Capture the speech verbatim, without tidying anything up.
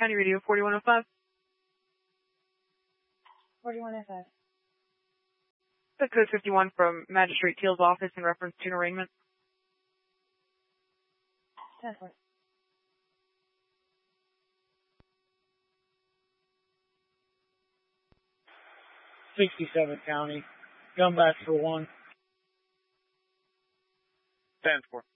County Radio forty-one oh five. forty-one oh five. The code fifty-one from Magistrate Teal's office in reference to an arraignment. ten four. sixty-seventh County. Gun back for one. ten four.